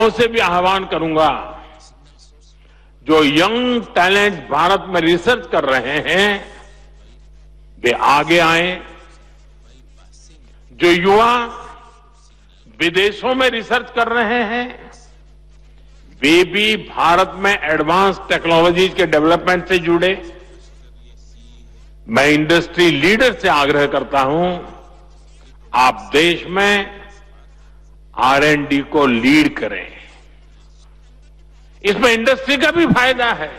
से भी आह्वान करूंगा, जो यंग टैलेंट भारत में रिसर्च कर रहे हैं वे आगे आए। जो युवा विदेशों में रिसर्च कर रहे हैं वे भी भारत में एडवांस टेक्नोलॉजीज के डेवलपमेंट से जुड़े। मैं इंडस्ट्री लीडर से आग्रह करता हूं, आप देश में R&D को लीड करें। इसमें इंडस्ट्री का भी फायदा है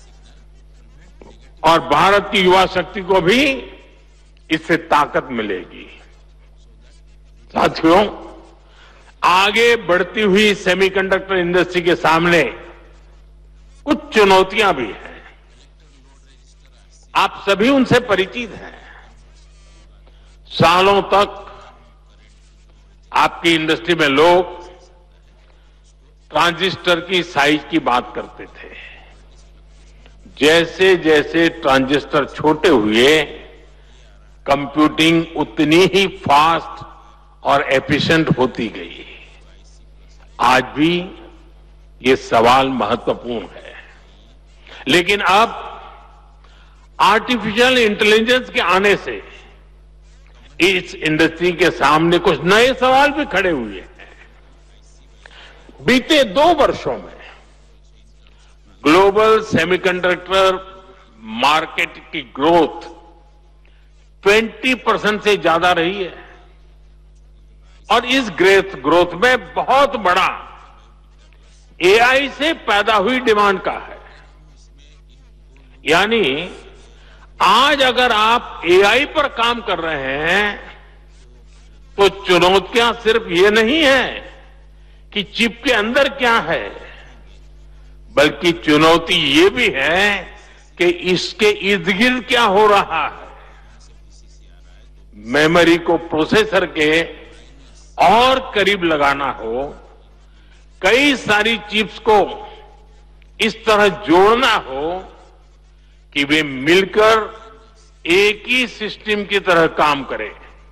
और भारत की युवा शक्ति को भी इससे ताकत मिलेगी। साथियों, आगे बढ़ती हुई सेमीकंडक्टर इंडस्ट्री के सामने कुछ चुनौतियां भी हैं। आप सभी उनसे परिचित हैं। सालों तक आपकी इंडस्ट्री में लोग ट्रांजिस्टर की साइज की बात करते थे। जैसे जैसे ट्रांजिस्टर छोटे हुए, कंप्यूटिंग उतनी ही फास्ट और एफिशिएंट होती गई। आज भी ये सवाल महत्वपूर्ण है, लेकिन अब आर्टिफिशियल इंटेलिजेंस के आने से इस इंडस्ट्री के सामने कुछ नए सवाल भी खड़े हुए हैं। बीते 2 वर्षों में ग्लोबल सेमीकंडक्टर मार्केट की ग्रोथ 20% से ज्यादा रही है और इस ग्रोथ में बहुत बड़ा AI से पैदा हुई डिमांड का है। यानी आज अगर आप AI पर काम कर रहे हैं तो चुनौतियां सिर्फ ये नहीं है कि चिप के अंदर क्या है, बल्कि चुनौती ये भी है कि इसके इर्द गिर्द क्या हो रहा है। मेमोरी को प्रोसेसर के और करीब लगाना हो, कई सारी चिप्स को इस तरह जोड़ना हो कि वे मिलकर एक ही सिस्टम की तरह काम करें,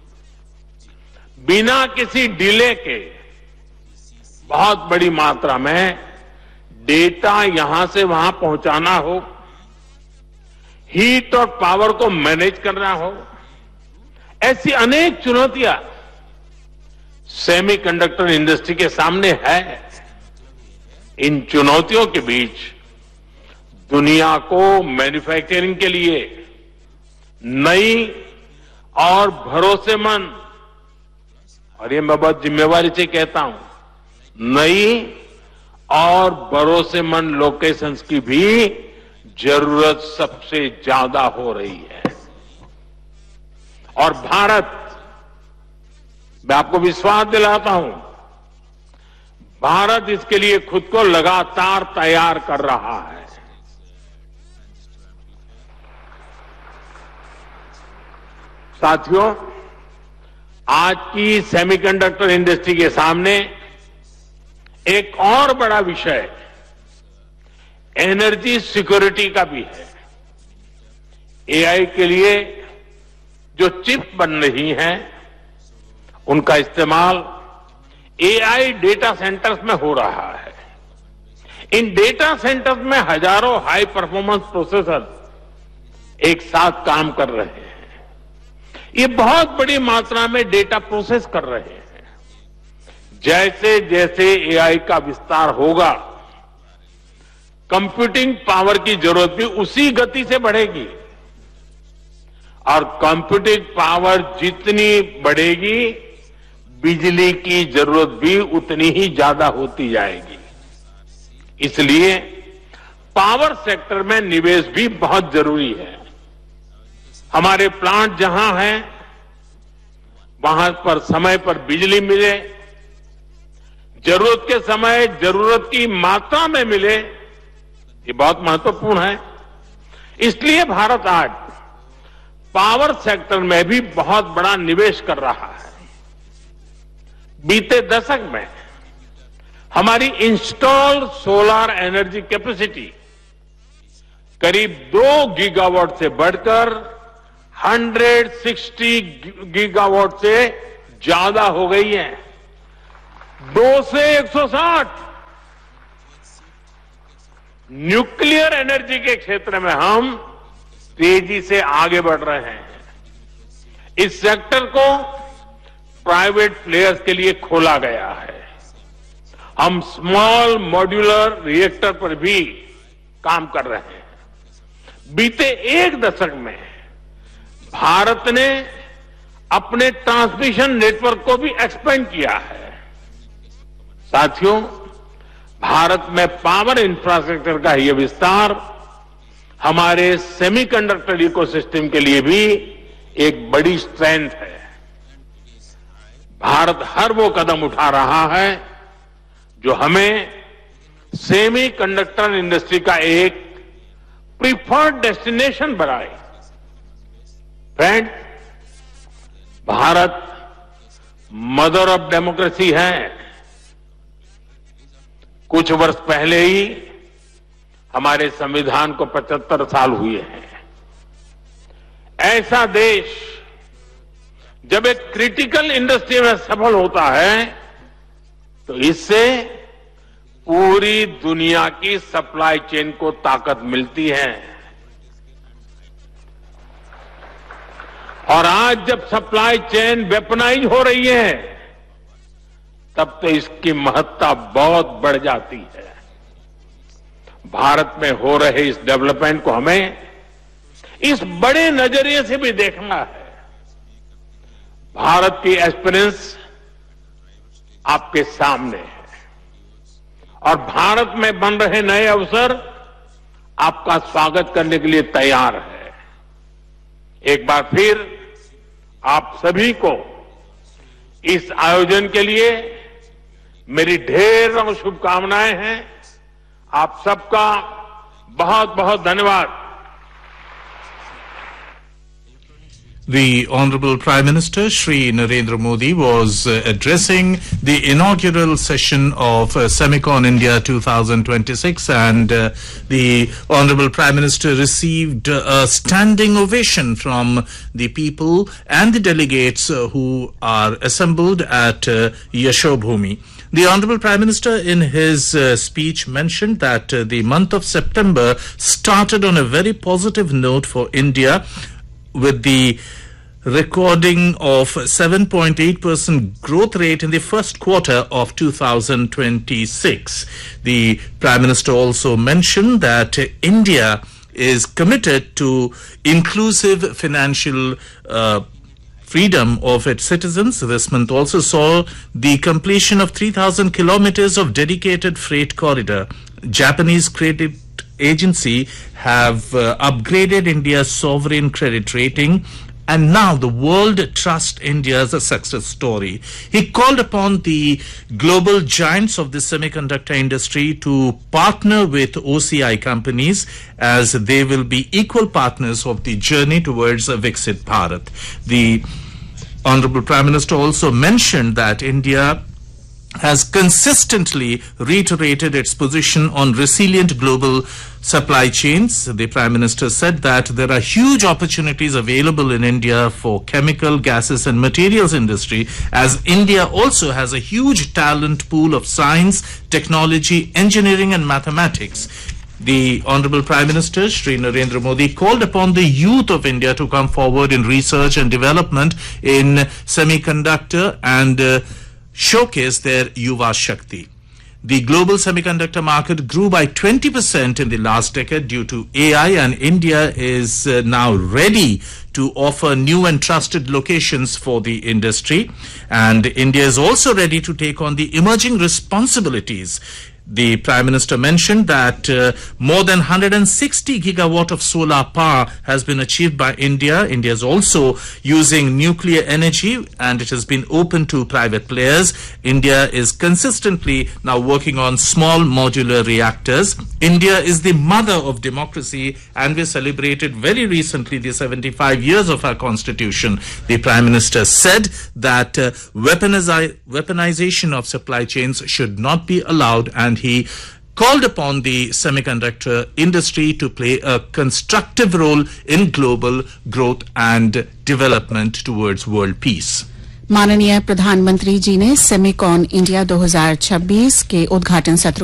बिना किसी डिले के बहुत बड़ी मात्रा में डेटा यहां से वहां पहुंचाना हो, हीट और पावर को मैनेज करना हो, ऐसी अनेक चुनौतियां सेमीकंडक्टर इंडस्ट्री के सामने है। इन चुनौतियों के बीच दुनिया को मैन्युफैक्चरिंग के लिए नई और भरोसेमंद, और ये मैं बहुत जिम्मेवारी से कहता हूं, नई और भरोसेमंद लोकेशंस की भी जरूरत सबसे ज्यादा हो रही है। और भारत, मैं आपको विश्वास दिलाता हूं, भारत इसके लिए खुद को लगातार तैयार कर रहा है। साथियों, आज की सेमीकंडक्टर इंडस्ट्री के सामने एक और बड़ा विषय एनर्जी सिक्योरिटी का भी है। AI के लिए जो चिप बन रही हैं, उनका इस्तेमाल AI डेटा सेंटर्स में हो रहा है। इन डेटा सेंटर्स में हजारों हाई परफॉर्मेंस प्रोसेसर एक साथ काम कर रहे हैं। ये बहुत बड़ी मात्रा में डेटा प्रोसेस कर रहे हैं। जैसे जैसे AI का विस्तार होगा, कंप्यूटिंग पावर की जरूरत भी उसी गति से बढ़ेगी और कंप्यूटिंग पावर जितनी बढ़ेगी, बिजली की जरूरत भी उतनी ही ज्यादा होती जाएगी। इसलिए पावर सेक्टर में निवेश भी बहुत जरूरी है। हमारे प्लांट जहां हैं, वहां पर समय पर बिजली मिले, जरूरत के समय जरूरत की मात्रा में मिले, ये बहुत महत्वपूर्ण है। इसलिए भारत आज पावर सेक्टर में भी बहुत बड़ा निवेश कर रहा है। बीते दशक में हमारी इंस्टॉल्ड सोलर एनर्जी कैपेसिटी करीब 2 गीगावाट से बढ़कर 160 गीगावाट से ज्यादा हो गई है। 2 से 160 न्यूक्लियर एनर्जी के क्षेत्र में हम तेजी से आगे बढ़ रहे हैं। इस सेक्टर को प्राइवेट प्लेयर्स के लिए खोला गया है। हम स्मॉल मॉड्यूलर रिएक्टर पर भी काम कर रहे हैं। बीते एक दशक में भारत ने अपने ट्रांसमिशन नेटवर्क को भी एक्सपेंड किया है। साथियों, भारत में पावर इंफ्रास्ट्रक्चर का यह विस्तार हमारे सेमीकंडक्टर इकोसिस्टम के लिए भी एक बड़ी स्ट्रेंथ है। भारत हर वो कदम उठा रहा है जो हमें सेमीकंडक्टर इंडस्ट्री का एक प्रीफर्ड डेस्टिनेशन बनाए। Friend, Bharat mother of democracy है। कुछ वर्ष पहले ही हमारे संविधान को 75 साल हुए हैं। ऐसा देश जब एक क्रिटिकल इंडस्ट्री में सफल होता है तो इससे पूरी दुनिया की सप्लाई चेन को ताकत मिलती है। और आज जब सप्लाई चेन वेपनाइज हो रही है तब तो इसकी महत्ता बहुत बढ़ जाती है। भारत में हो रहे इस डेवलपमेंट को हमें इस बड़े नजरिए से भी देखना है। भारत की एस्पिरेंस आपके सामने है और भारत में बन रहे नए अवसर आपका स्वागत करने के लिए तैयार है। एक बार फिर आप सभी को इस आयोजन के लिए मेरी ढेरों शुभकामनाएं हैं। आप सबका बहुत बहुत धन्यवाद। The Honorable Prime Minister Shri Narendra Modi was addressing the inaugural session of Semicon India 2026, and the Honorable Prime Minister received a standing ovation from the people and the delegates who are assembled at Yashobhumi. The Honorable Prime Minister in his speech mentioned that the month of September started on a very positive note for India, with the recording of 7.8% growth rate in the first quarter of 2026. The Prime Minister also mentioned that India is committed to inclusive financial freedom of its citizens. This month also saw the completion of 3,000 kilometers of dedicated freight corridor. Japanese credit agency have upgraded India's sovereign credit rating, and now the world trusts India as a success story. He called upon the global giants of the semiconductor industry to partner with OCI companies, as they will be equal partners of the journey towards a Viksit Bharat. The Honorable Prime Minister also mentioned that India has consistently reiterated its position on resilient global supply chains. The Prime Minister said that there are huge opportunities available in India for chemical, gases and materials industry, as India also has a huge talent pool of science, technology, engineering and mathematics. The Honorable Prime Minister Shri Narendra Modi called upon the youth of India to come forward in research and development in semiconductor and showcase their Yuva Shakti. The global semiconductor market grew by 20% in the last decade due to AI, and India is now ready to offer new and trusted locations for the industry. And India is also ready to take on the emerging responsibilities. The Prime Minister mentioned that more than 160 gigawatt of solar power has been achieved by India. India is also using nuclear energy, and it has been open to private players. India is consistently now working on small modular reactors. India is the mother of democracy, and we celebrated very recently the 75 years of our constitution. The Prime Minister said that weaponization of supply chains should not be allowed, and he called upon the semiconductor industry to play a constructive role in global growth and development towards world peace. माननीय प्रधानमंत्री जी ने Semicon India 2026 के उद्घाटन सत्र